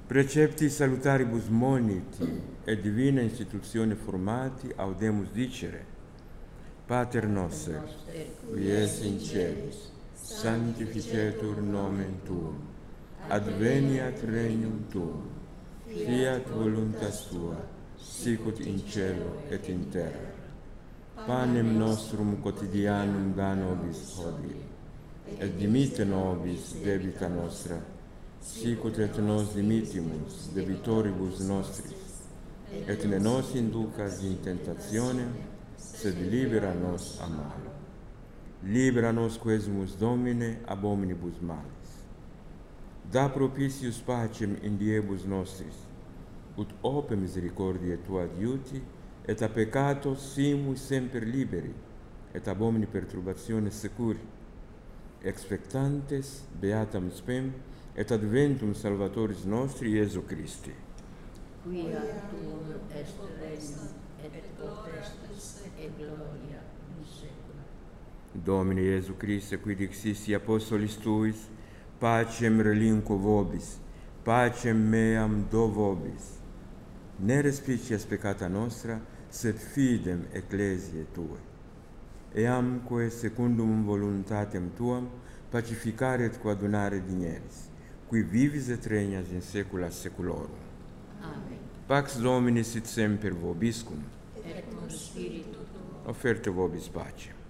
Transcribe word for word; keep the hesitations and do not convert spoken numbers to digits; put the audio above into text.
Precepti salutaribus moniti et divina institutione formati audemus dicere: Pater noster, qui es in celis, sanctificetur nomen tuum, adveniat regnum tuum, fiat voluntas tua, sicut in cielo et in terra. Panem nostrum quotidianum da nobis hodie, et dimitte nobis debita nostra, sicut et nos dimittimus debitoribus nostris, et ne nos inducas in tentationem, sed libera nos a malo. Libera nos quesumus Domine ab omnibus malis. Da propitius pacem in diebus nostris, ut ope misericordiae tua adiuti, et a peccato simus semper liberi, et ab omni perturbatione securi, expectantes beatam spem, et adventum Salvatoris nostri Iesu Christi. Quia tuum est regnum, et potestas, et gloria in saecula. Domine Iesu Christe, qui dixisti apostolis tuis, pacem relinquo vobis, pacem meam do vobis. Ne respicias peccata nostra, sed fidem ecclesiae Tuae. Eamque secundum voluntatem Tuam pacificare et coadunare digneris, qui vivis et regnas in saecula saeculorum. Amen. Pax Domini sit semper vobiscum. Et cum spiritu tuo. Offerte vobis pacem.